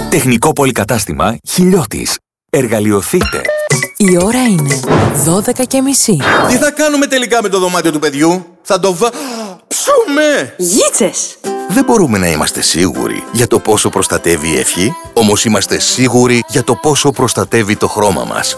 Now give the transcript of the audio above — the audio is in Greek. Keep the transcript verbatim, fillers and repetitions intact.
Τεχνικό πολυκατάστημα Χιλιώτης. Εργαλειοθείτε. Η ώρα είναι δώδεκα και μισή. Τι θα κάνουμε τελικά με το δωμάτιο του παιδιού? Θα το βα... ψούμε! Γίτσες! Δεν μπορούμε να είμαστε σίγουροι για το πόσο προστατεύει η ευχή, όμως είμαστε σίγουροι για το πόσο προστατεύει το χρώμα μας.